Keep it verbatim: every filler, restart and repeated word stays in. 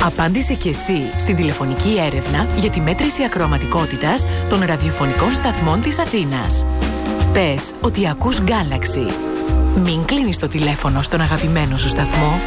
Απάντησε και εσύ στην τηλεφωνική έρευνα για τη μέτρηση ακροαματικότητας των ραδιοφωνικών σταθμών της Αθήνας. Πες ότι ακούς Galaxy. Μην κλείνεις το τηλέφωνο στον αγαπημένο σου σταθμό.